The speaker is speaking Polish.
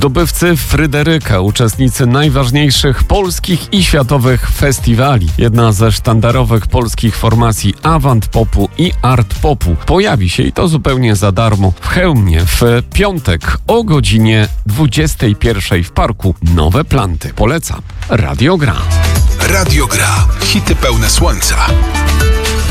Zdobywcy Fryderyka, uczestnicy najważniejszych polskich i światowych festiwali. Jedna ze sztandarowych polskich formacji avant popu i art popu pojawi się, i to zupełnie za darmo, w Chełmie w piątek o godzinie 21 w parku Nowe Planty. Polecam. Radio Gra. Radio Gra. Hity pełne słońca.